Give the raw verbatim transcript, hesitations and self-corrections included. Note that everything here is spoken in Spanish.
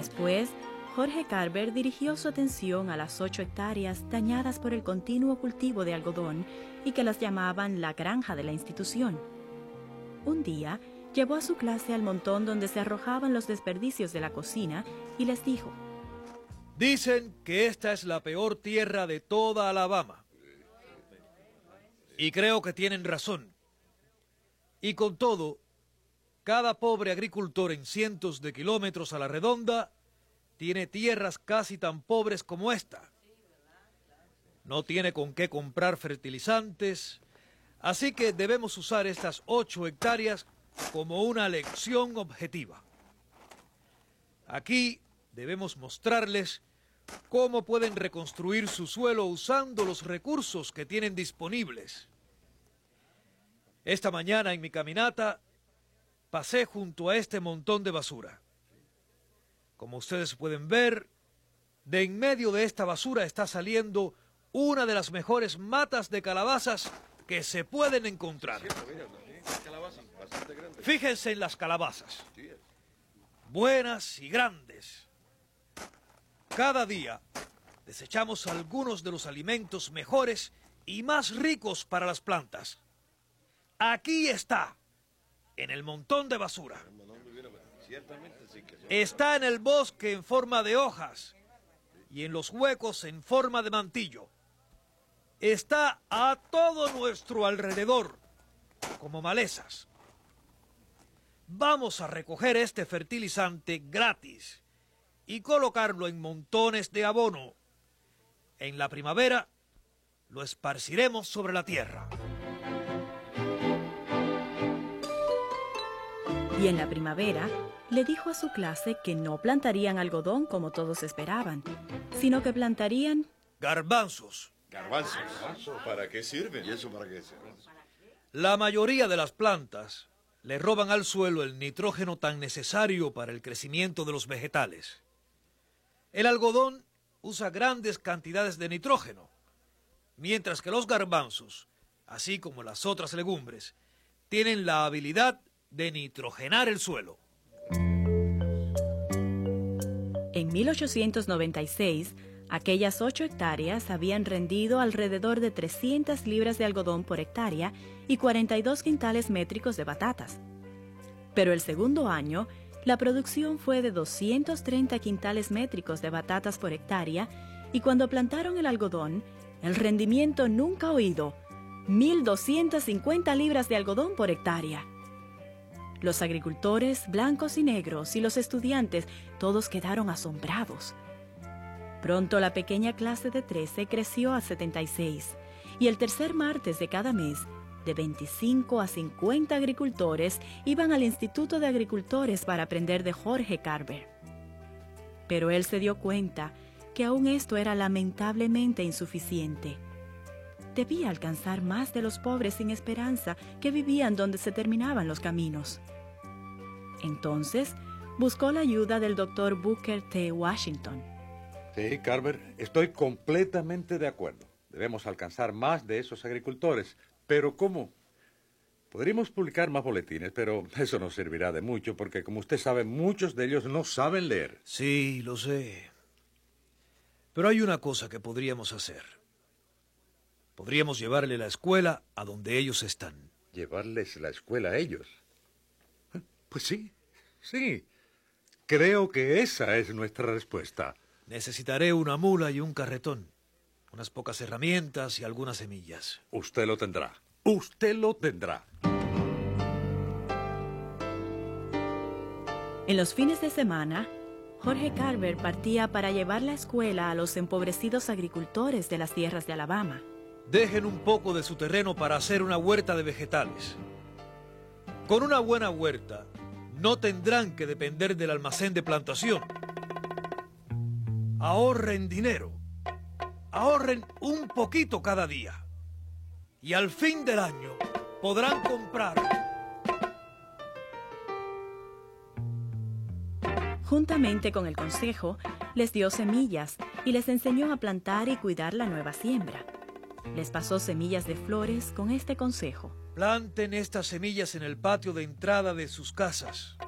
Después, Jorge Carver dirigió su atención a las ocho hectáreas dañadas por el continuo cultivo de algodón y que las llamaban la granja de la institución. Un día, llevó a su clase al montón donde se arrojaban los desperdicios de la cocina y les dijo: Dicen que esta es la peor tierra de toda Alabama. Y creo que tienen razón. Y con todo, cada pobre agricultor en cientos de kilómetros a la redonda tiene tierras casi tan pobres como esta. No tiene con qué comprar fertilizantes, así que debemos usar estas ocho hectáreas como una lección objetiva. Aquí debemos mostrarles cómo pueden reconstruir su suelo usando los recursos que tienen disponibles. Esta mañana en mi caminata pasé junto a este montón de basura. Como ustedes pueden ver, de en medio de esta basura está saliendo una de las mejores matas de calabazas que se pueden encontrar. Fíjense en las calabazas, buenas y grandes. Cada día desechamos algunos de los alimentos mejores y más ricos para las plantas. Aquí está, en el montón de basura. Está en el bosque en forma de hojas y en los huecos en forma de mantillo. Está a todo nuestro alrededor, como malezas. Vamos a recoger este fertilizante gratis y colocarlo en montones de abono. En la primavera lo esparciremos sobre la tierra. Y en la primavera le dijo a su clase que no plantarían algodón como todos esperaban, sino que plantarían garbanzos. ¿Garbanzos? ¿Para qué sirven? ¿Y eso para qué sirve? La mayoría de las plantas le roban al suelo el nitrógeno tan necesario para el crecimiento de los vegetales. El algodón usa grandes cantidades de nitrógeno, mientras que los garbanzos, así como las otras legumbres, tienen la habilidad de nitrogenar el suelo. En mil ochocientos noventa y seis, aquellas ocho hectáreas habían rendido alrededor de trescientas libras de algodón por hectárea y cuarenta y dos quintales métricos de batatas. Pero el segundo año, la producción fue de doscientos treinta quintales métricos de batatas por hectárea y cuando plantaron el algodón, el rendimiento nunca oído, mil doscientas cincuenta libras de algodón por hectárea. Los agricultores, blancos y negros, y los estudiantes, todos quedaron asombrados. Pronto la pequeña clase de trece creció a setenta y seis, y el tercer martes de cada mes, de veinticinco a cincuenta agricultores iban al Instituto de Agricultores para aprender de Jorge Carver. Pero él se dio cuenta que aún esto era lamentablemente insuficiente. Debía alcanzar más de los pobres sin esperanza que vivían donde se terminaban los caminos. Entonces, buscó la ayuda del doctor Booker T. Washington. Sí, Carver, estoy completamente de acuerdo. Debemos alcanzar más de esos agricultores. ¿Pero cómo? Podríamos publicar más boletines, pero eso no servirá de mucho porque, como usted sabe, muchos de ellos no saben leer. Sí, lo sé. Pero hay una cosa que podríamos hacer. Podríamos llevarle la escuela a donde ellos están. ¿Llevarles la escuela a ellos? Pues sí, sí. Creo que esa es nuestra respuesta. Necesitaré una mula y un carretón, unas pocas herramientas y algunas semillas. Usted lo tendrá. Usted lo tendrá. En los fines de semana, Jorge Carver partía para llevar la escuela a los empobrecidos agricultores de las tierras de Alabama. Dejen un poco de su terreno para hacer una huerta de vegetales. Con una buena huerta, no tendrán que depender del almacén de plantación. Ahorren dinero. Ahorren un poquito cada día. Y al fin del año podrán comprar. Juntamente con el consejo, les dio semillas y les enseñó a plantar y cuidar la nueva siembra. Les pasó semillas de flores con este consejo. Planten estas semillas en el patio de entrada de sus casas.